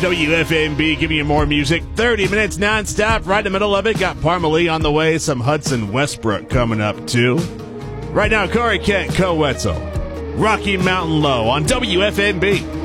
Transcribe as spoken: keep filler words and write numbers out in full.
W F M B giving you more music. thirty minutes nonstop. Right in the middle of it. Got Parmalee on the way. Some Hudson Westbrook coming up, too. Right now, Corey Kent, Co Wetzel. Rocky Mountain Low on W F M B.